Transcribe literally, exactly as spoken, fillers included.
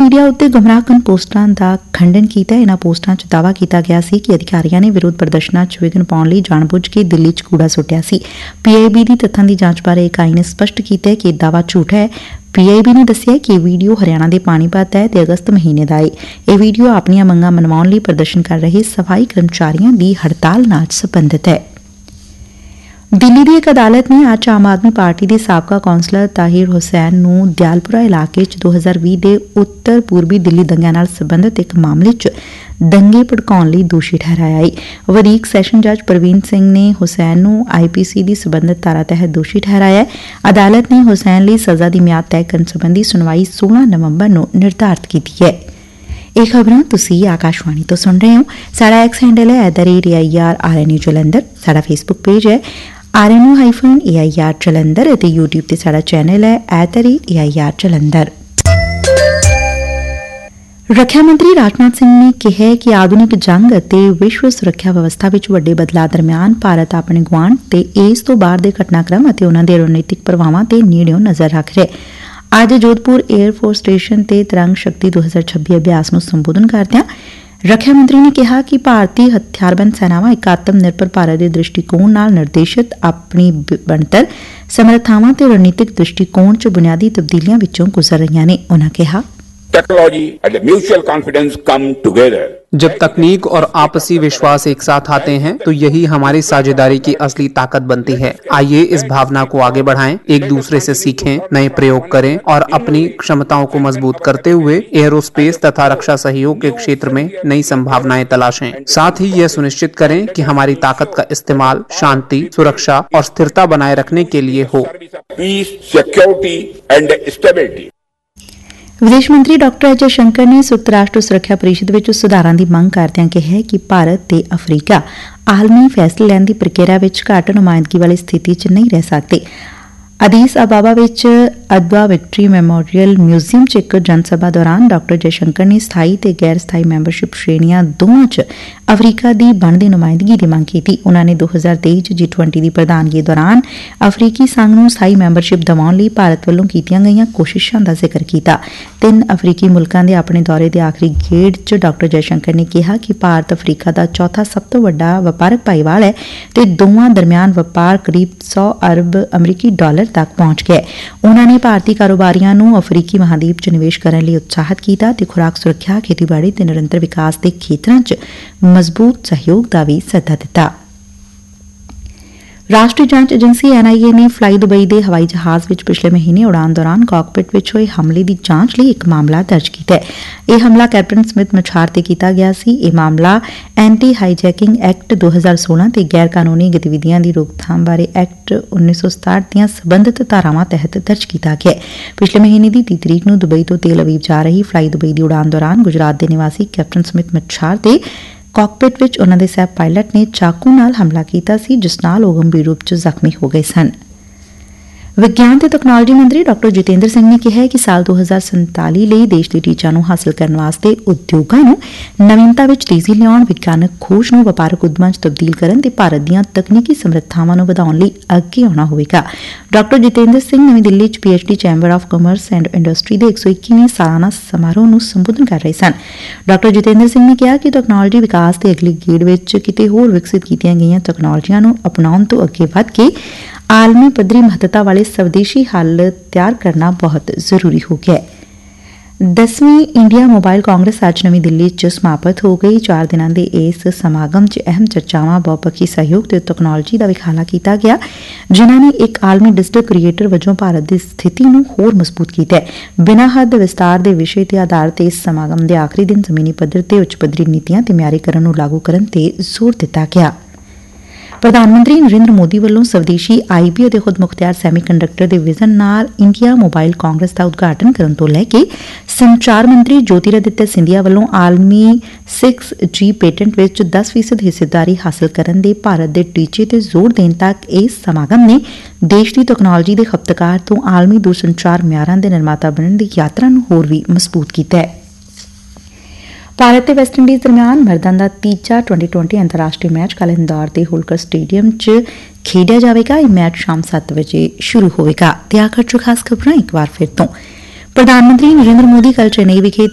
Media ਉੱਤੇ ਗੁੰਮਰਾਹਕੁਨ ਪੋਸਟਾਂ ਦਾ ਖੰਡਨ ਕੀਤਾ। ਇਨ੍ਹਾਂ ਪੋਸਟਾਂ 'ਚ ਦਾਅਵਾ ਕੀਤਾ ਗਿਆ ਸੀ ਕਿ ਅਧਿਕਾਰੀਆਂ ਨੇ ਵਿਰੋਧ ਪ੍ਰਦਰਸ਼ਨਾਂ 'ਚ ਵਿਘਨ ਪਾਉਣ ਲਈ ਜਾਣਬੁੱਝ ਕੇ ਦਿੱਲੀ 'ਚ ਕੂੜਾ ਸੁੱਟਿਆ ਸੀ। ਪੀਆਈਬੀ ਦੀ ਤੱਥਾਂ ਦੀ ਜਾਂਚ ਬਾਰੇ ਇਕਾਈ ਨੇ ਸਪਸ਼ਟ ਕੀਤਾ ਕਿ ਇਹ ਦਾਅਵਾ ਝੂਠ ਹੈ। ਪੀਆਈਬੀ ਨੇ ਦੱਸਿਆ ਕਿ ਇਹ ਵੀਡੀਓ ਹਰਿਆਣਾ ਦੇ ਪਾਣੀਪਤ ਹੈ ਤੇ ਅਗਸਤ ਮਹੀਨੇ ਦਾ ਏ। ਇਹ ਵੀਡੀਓ ਆਪਣੀਆਂ ਮੰਗਾਂ ਮਨਵਾਉਣ ਲਈ ਪ੍ਰਦਰਸ਼ਨ ਕਰ ਰਹੇ ਸਫਾਈ ਕਰਮਚਾਰੀਆਂ ਦੀ ਹੜਤਾਲ ਨਾਲ ਸਬੰਧਤ ਹੈ। ਦਿੱਲੀ ਦੀ ਇੱਕ ਅਦਾਲਤ ਨੇ ਅੱਜ ਆਮ ਆਦਮੀ ਪਾਰਟੀ ਦੇ ਸਾਬਕਾ ਕੌਂਸਲਰ ਤਾਹਿਰ ਹੁਸੈਨ ਨੂੰ ਦਿਆਲਪੁਰਾ ਇਲਾਕੇ 'ਚ ਦੋ ਹਜ਼ਾਰ ਵੀਹ ਦੇ ਉੱਤਰ ਪੂਰਬੀ ਦਿੱਲੀ ਦੰਗਿਆਂ ਨਾਲ ਸਬੰਧਤ ਇੱਕ ਮਾਮਲੇ 'ਚ ਦੰਗੇ ਭੜਕਾਉਣ ਲਈ ਦੋਸ਼ੀ ਠਹਿਰਾਇਆ ਏ। ਵਧੀਕ ਸੈਸ਼ਨ ਜੱਜ ਪ੍ਰਵੀਨ ਸਿੰਘ ਨੇ ਹੁਸੈਨ ਨੂੰ ਆਈਪੀਸੀ ਦੀ ਸਬੰਧਤ ਧਾਰਾ ਤਹਿਤ ਦੋਸ਼ੀ ਠਹਿਰਾਇਆ। ਅਦਾਲਤ ਨੇ ਹੁਸੈਨ ਲਈ ਸਜ਼ਾ ਦੀ ਮਿਆਦ ਤੈਅ ਕਰਨ ਸਬੰਧੀ ਸੁਣਵਾਈ ਸੋਲਾਂ ਨਵੰਬਰ ਨੂੰ ਨਿਰਧਾਰਤ ਕੀਤੀ ਹੈ। ਇਹ ਖਬਰਾਂ ਤੁਸੀਂ ਆਕਾਸ਼ਵਾਣੀ ਤੋਂ ਸੁਣ ਰਹੇ ਹੋ। ਸਾਡਾ ਐਕਸ ਹੈਂਡਲ ਹੈ at the rate A I R R N U Jalandhar. ਸਾਡਾ ਫੇਸਬੁੱਕ ਪੇਜ ਹੈ R N U hyphen A I R Jalandhar ਅਤੇ ਯੂਟਿਊਬ ਤੇ ਸਾਡਾ ਚੈਨਲ ਹੈ at the rate A I R Jalandhar. ਰੱਖਿਆ ਮੰਤਰੀ ਰਾਜਨਾਥ ਸਿੰਘ ਨੇ ਕਿਹਾ ਕਿ ਆਧੁਨਿਕ ਜੰਗ ਅਤੇ ਵਿਸ਼ਵ ਸੁਰੱਖਿਆ ਵਿਵਸਥਾ ਵਿੱਚ ਵੱਡੇ ਬਦਲਾਅ ਦਰਮਿਆਨ ਭਾਰਤ ਆਪਣੇ ਗੁਆਂਢ ਤੇ ਇਸ ਤੋਂ ਬਾਹਰ ਦੇ ਘਟਨਾਕ੍ਰਮ ਅਤੇ ਉਨ੍ਹਾਂ ਦੇ ਰਣਨੀਤਿਕ ਪ੍ਰਭਾਵਾਂ ਤੇ ਨੇੜਿਓਂ ਨਜ਼ਰ ਰੱਖ ਰਿਹਾ ਹੈ। ਅੱਜ ਜੋਧਪੁਰ ਏਅਰ ਫੋਰਸ ਸਟੇਸ਼ਨ ਤੇ ਤਿਰੰਗ ਸ਼ਕਤੀ ਦੋ ਹਜ਼ਾਰ ਛੱਬੀ ਅਭਿਆਸ ਨੂੰ ਸੰਬੋਧਨ ਕਰਦਿਆਂ ਰੱਖਿਆ ਮੰਤਰੀ ਨੇ ਕਿਹਾ ਕਿ ਭਾਰਤੀ ਹਥਿਆਰਬੰਦ ਸੈਨਾਵਾਂ ਇੱਕ ਆਤਮ ਨਿਰਭਰ ਭਾਰਤ ਦੇ ਦ੍ਰਿਸ਼ਟੀਕੋਣ ਨਾਲ ਨਿਰਦੇਸ਼ਿਤ ਆਪਣੀ ਬਣਤਰ ਸਮਰੱਥਾਵਾਂ ਤੇ ਰਣਨੀਤਿਕ ਦ੍ਰਿਸ਼ਟੀਕੋਣ 'ਚ ਬੁਨਿਆਦੀ ਤਬਦੀਲੀਆਂ ਵਿੱਚੋਂ ਗੁਜ਼ਰ ਰਹੀਆਂ ਨੇ। ਉਨ੍ਹਾਂ ਕਿਹਾ technology and mutual confidence come together. जब तकनीक और आपसी विश्वास एक साथ आते हैं तो यही हमारी साझेदारी की असली ताकत बनती है। आइए इस भावना को आगे बढ़ाएं, एक दूसरे से सीखें, नए प्रयोग करें और अपनी क्षमताओं को मजबूत करते हुए एयरोस्पेस तथा रक्षा सहयोग के क्षेत्र में नई संभावनाएं तलाशें। साथ ही यह सुनिश्चित करें कि हमारी ताकत का इस्तेमाल शांति, सुरक्षा और स्थिरता बनाए रखने के लिए हो। Piece, security and stability. ਵਿਦੇਸ਼ ਮੰਤਰੀ ਡਾਕਟਰ ਅਜੇ ਸ਼ੰਕਰ ਨੇ ਸੰਯੁਕਤ ਰਾਸ਼ਟਰ ਸੁਰੱਖਿਆ ਪਰਿਸ਼ਦ ਵਿੱਚ ਸੁਧਾਰਾਂ ਦੀ ਮੰਗ ਕਰਦਿਆਂ ਕਿਹਾ ਕਿ ਭਾਰਤ ਤੇ ਅਫਰੀਕਾ ਆਲਮੀ ਫੈਸਲੇ ਲੈਣ ਦੀ ਪ੍ਰਕਿਰਿਆ ਵਿੱਚ ਘੱਟ ਨੁਮਾਇੰਦਗੀ ਵਾਲੀ ਸਥਿਤੀ 'ਚ ਨਹੀਂ ਰਹਿ ਸਕਦੇ। ਅਦੀਸ ਅਬਾਬਾ ਵਿੱਚ ਅਦਵਾ ਵਿਕਟਰੀ ਮੈਮੋਰੀਅਲ ਮਿਊਜ਼ੀਅਮ 'ਚ ਇੱਕ ਜਨ ਸਭਾ ਦੌਰਾਨ ਡਾਕਟਰ ਜੈਸ਼ੰਕਰ ਨੇ ਸਥਾਈ ਤੇ ਗੈਰ ਸਥਾਈ ਮੈਂਬਰਸ਼ਿਪ ਸ਼੍ਰੇਣੀਆਂ ਦੋਵਾਂ 'ਚ ਅਫਰੀਕਾ ਦੀ ਬਣਦੀ ਨੁਮਾਇੰਦਗੀ ਦੀ ਮੰਗ ਕੀਤੀ। ਉਨ੍ਹਾਂ ਨੇ ਦੋ ਹਜ਼ਾਰ ਤੇਈ 'ਚ ਜੀ ਟਵੰਟੀ ਦੀ ਪ੍ਰਧਾਨਗੀ ਦੌਰਾਨ ਅਫਰੀਕੀ ਸੰਘ ਨੂੰ ਸਥਾਈ ਮੈਂਬਰਸ਼ਿਪ ਦਿਵਾਉਣ ਲਈ ਭਾਰਤ ਵੱਲੋਂ ਕੀਤੀਆਂ ਗਈਆਂ ਕੋਸ਼ਿਸ਼ਾਂ ਦਾ ਜ਼ਿਕਰ ਕੀਤਾ। ਤਿੰਨ ਅਫਰੀਕੀ ਮੁਲਕਾਂ ਦੇ ਆਪਣੇ ਦੌਰੇ ਦੇ ਆਖਰੀ ਗੇੜ 'ਚ ਡਾਕਟਰ ਜੈਸ਼ੰਕਰ ਨੇ ਕਿਹਾ ਕਿ ਭਾਰਤ ਅਫਰੀਕਾ ਦਾ ਚੌਥਾ ਸਭ ਤੋਂ ਵੱਡਾ ਵਪਾਰਕ ਭਾਈਵਾਲ ਹੈ ਤੇ ਦੋਵਾਂ ਦਰਮਿਆਨ ਵਪਾਰ ਕਰੀਬ ਸੌ ਅਰਬ ਅਮਰੀਕੀ ਡਾਲਰ ਤੱਕ ਪਹੁੰਚ ਗਿਆ। ਉਨ੍ਹਾਂ ਨੇ ਭਾਰਤੀ ਕਾਰੋਬਾਰੀਆਂ ਨੂੰ ਅਫਰੀਕੀ ਮਹਾਦੀਪ 'ਚ ਨਿਵੇਸ਼ ਕਰਨ ਲਈ ਉਤਸ਼ਾਹਿਤ ਕੀਤਾ ਤੇ ਖੁਰਾਕ ਸੁਰੱਖਿਆ, ਖੇਤੀਬਾੜੀ ਤੇ ਨਿਰੰਤਰ ਵਿਕਾਸ ਦੇ ਖੇਤਰਾਂ 'ਚ ਮਜ਼ਬੂਤ ਸਹਿਯੋਗ ਦਾ ਵੀ ਸੱਦਾ ਦਿੱਤਾ। ਰਾਸ਼ਟਰੀ ਜਾਂਚ ਏਜੰਸੀ ਐਨ ਆਈ ਏ ਨੇ ਫਲਾਈ ਦੁਬਈ ਦੇ ਹਵਾਈ ਜਹਾਜ਼ ਵਿੱਚ ਪਿਛਲੇ ਮਹੀਨੇ ਉਡਾਣ ਦੌਰਾਨ ਕਾਕਪਿਟ ਵਿੱਚ ਹੋਏ ਹਮਲੇ ਦੀ ਜਾਂਚ ਲਈ ਇੱਕ ਮਾਮਲਾ ਦਰਜ ਕੀਤਾ ਹੈ। ਇਹ ਹਮਲਾ ਕੈਪਟਨ ਸਮਿਥ ਮਛਾਰ ਤੇ ਕੀਤਾ ਗਿਆ ਸੀ। ਇਹ ਮਾਮਲਾ ਐਂਟੀ ਹਾਈਜੈਕਿੰਗ ਐਕਟ ਦੋ ਹਜ਼ਾਰ ਸੋਲਾਂ ਤੇ ਗੈਰ ਕਾਨੂੰਨੀ ਗਤੀਵਿਧੀਆਂ ਦੀ ਰੋਕਥਾਮ ਬਾਰੇ ਐਕਟ ਉੱਨੀ ਸੌ ਸਤਾਹਠ ਦੀਆਂ ਸਬੰਧਤ ਧਾਰਾਵਾਂ ਤਹਿਤ ਦਰਜ ਕੀਤਾ ਗਿਆ ਹੈ। ਪਿਛਲੇ ਮਹੀਨੇ ਦੀ ਤੀਹ ਤਰੀਕ ਨੂੰ ਦੁਬਈ ਤੋਂ ਤੇਲ ਅਵੀਵ ਜਾ ਰਹੀ ਫਲਾਈ ਦੁਬਈ ਦੀ ਉਡਾਣ ਦੌਰਾਨ ਗੁਜਰਾਤ ਦੇ ਨਿਵਾਸੀ ਕੈਪਟਨ ਸਮਿਥ ਮਛਾਰ ਤੇ ਕਾਕਪਿਟ ਵਿੱਚ ਉਨ੍ਹਾਂ ਦੇ ਸਹਿ ਪਾਇਲਟ ਨੇ ਚਾਕੂ ਨਾਲ ਹਮਲਾ ਕੀਤਾ ਸੀ, ਜਿਸ ਨਾਲ ਉਹ ਗੰਭੀਰ ਰੂਪ 'ਚ ਜ਼ਖਮੀ ਹੋ ਗਏ ਸਨ। ਵਿਗਿਆਨ ਤੇ ਤਕਨਾਲੋਜੀ ਮੰਤਰੀ ਡਾਕਟਰ ਜਿਤੇਂਦਰ ਸਿੰਘ ਨੇ ਕਿਹਾ ਹੈ ਕਿ ਸਾਲ ਦੋ ਹਜ਼ਾਰ ਸੰਤਾਲੀ ਲਈ ਦੇਸ਼ ਦੇ ਟੀਚਿਆਂ ਨੂੰ ਹਾਸਲ ਕਰਨ ਵਾਸਤੇ ਉਦਯੋਗਾਂ ਨੂੰ ਨਵੀਨਤਾ ਵਿੱਚ ਤੇਜ਼ੀ ਲਿਆਉਣ, ਵਿਗਿਆਨਕ ਖੋਜ ਨੂੰ ਵਪਾਰਕ ਉਦਮਾਂ 'ਚ ਤਬਦੀਲ ਕਰਨ ਤੇ ਭਾਰਤ ਦੀਆਂ ਤਕਨੀਕੀ ਸਮਰੱਥਾਵਾਂ ਨੂੰ ਵਧਾਉਣ ਲਈ ਅੱਗੇ ਆਉਣਾ ਹੋਵੇਗਾ। ਡਾਕਟਰ ਜਿਤੇਂਦਰ ਸਿੰਘ ਨਵੀਂ ਦਿੱਲੀ 'ਚ P H D chamber of commerce and industry ਦੇ ਇੱਕ ਸੌ ਇੱਕੀਵੇਂ ਸਾਲਾਨਾ ਸਮਾਰੋਹ ਨੂੰ ਸੰਬੋਧਨ ਕਰ ਰਹੇ ਸਨ। ਡਾਕਟਰ ਜਿਤੇਂਦਰ ਸਿੰਘ ਨੇ ਕਿਹਾ ਕਿ ਤਕਨਾਲੋਜੀ ਵਿਕਾਸ ਦੇ ਅਗਲੀ ਗੇੜ ਵਿੱਚ ਕਿਤੇ ਹੋਰ ਵਿਕਸਿਤ ਕੀਤੀਆਂ ਗਈਆਂ ਤਕਨਾਲੋਜੀਆਂ ਨੂੰ ਅਪਣਾਉਣ ਤੋਂ ਅੱਗੇ ਵਧ ਕੇ ਆਲਮੀ ਪੱਧਰੀ ਮਹੱਤਤਾ ਵਾਲੇ ਸਵਦੇਸ਼ੀ ਹੱਲ ਤਿਆਰ ਕਰਨਾ ਬਹੁਤ ਜ਼ਰੂਰੀ ਹੋ ਗਿਆ ਹੈ। ਦਸਵੀਂ ਇੰਡੀਆ ਮੋਬਾਈਲ ਕਾਂਗਰਸ ਅੱਜ ਨਵੀਂ ਦਿੱਲੀ 'ਚ ਸਮਾਪਤ ਹੋ ਗਈ। ਚਾਰ ਦਿਨਾਂ ਦੇ ਇਸ ਸਮਾਗਮ 'ਚ ਅਹਿਮ ਚਰਚਾਵਾਂ, ਬਹੁਪੱਖੀ ਸਹਿਯੋਗ ਤੇ ਤਕਨਾਲੋਜੀ ਦਾ ਵਿਖਾਲਾ ਕੀਤਾ ਗਿਆ, ਜਿਨ੍ਹਾਂ ਨੇ ਇੱਕ ਆਲਮੀ ਡਿਜੀਟਲ ਕ੍ਰੀਏਟਰ ਵਜੋਂ ਭਾਰਤ ਦੀ ਸਥਿਤੀ ਨੂੰ ਹੋਰ ਮਜ਼ਬੂਤ ਕੀਤਾ ਹੈ। ਬਿਨਾਂ ਹੱਦ ਵਿਸਤਾਰ ਦੇ ਵਿਸ਼ੇ ਤੇ ਆਧਾਰਿਤ ਇਸ ਸਮਾਗਮ ਦੇ ਆਖਰੀ ਦਿਨ ਜ਼ਮੀਨੀ ਪੱਧਰ ਤੇ ਉੱਚ ਪੱਧਰੀ ਨੀਤੀਆਂ ਤੇ ਮਿਆਰੀਕਰਨ ਨੂੰ ਲਾਗੂ ਕਰਨ ਤੇ ਜ਼ੋਰ ਦਿੱਤਾ ਗਿਆ। ਪ੍ਰਧਾਨ ਮੰਤਰੀ ਨਰਿੰਦਰ ਮੋਦੀ ਵੱਲੋਂ ਸਵਦੇਸ਼ੀ ਆਈ ਬੀ ਅਤੇ ਖੁਦਮੁਖਤਿਆਰ ਸੈਮੀ ਕੰਡਕਟਰ ਦੇ ਵਿਜ਼ਨ ਨਾਲ ਇੰਡੀਆ ਮੋਬਾਈਲ ਕਾਂਗਰਸ ਦਾ ਉਦਘਾਟਨ ਕਰਨ ਤੋਂ ਲੈ ਕੇ ਸੰਚਾਰ ਮੰਤਰੀ ਜੋਤੀਰਾਦਿੱਤਿਆ ਸਿੰਧੀਆ ਵੱਲੋਂ ਆਲਮੀ ਸਿਕਸ ਜੀ ਪੇਟੈਂਟ ਵਿੱਚ ਦਸ ਫੀਸਦ ਹਿੱਸੇਦਾਰੀ ਹਾਸਲ ਕਰਨ ਦੇ ਭਾਰਤ ਦੇ ਟੀਚੇ ਤੇ ਜ਼ੋਰ ਦੇਣ ਤੱਕ ਇਸ ਸਮਾਗਮ ਨੇ ਦੇਸ਼ ਦੀ ਤਕਨਾਲੋਜੀ ਦੇ ਖਪਤਕਾਰ ਤੋਂ ਆਲਮੀ ਦੂਰਸੰਚਾਰ ਮਿਆਰਾਂ ਦੇ ਨਿਰਮਾਤਾ ਬਣਨ ਦੀ ਯਾਤਰਾ ਨੂੰ ਹੋਰ ਵੀ ਮਜ਼ਬੂਤ ਕੀਤਾ ਹੈ। ਭਾਰਤ ਤੇ ਵੈਸਟਇੰਡੀਜ਼ ਦਰਮਿਆਨ ਮਰਦਾਂ ਦਾ ਤੀਜਾ ਟਵੰਟੀ ਟਵੰਟੀ ਅੰਤਰਰਾਸ਼ਟਰੀ ਮੈਚ ਕੱਲ੍ਹ ਇੰਦੌਰ ਦੇ ਹੋਲਕਰ ਸਟੇਡੀਅਮ 'ਚ ਖੇਡਿਆ ਜਾਵੇਗਾ। ਇਹ ਮੈਚ ਸ਼ਾਮ ਸੱਤ ਵਜੇ ਸ਼ੁਰੂ ਹੋਵੇਗਾ। ਤੇ ਆਖਰ 'ਚ ਖਾਸ ਖਬਰਾਂ ਇੱਕ ਵਾਰ ਫਿਰ ਤੋਂ। ਪ੍ਰਧਾਨ ਮੰਤਰੀ ਨਰਿੰਦਰ ਮੋਦੀ ਕੱਲ੍ਹ ਚੇਨਈ ਵਿਖੇ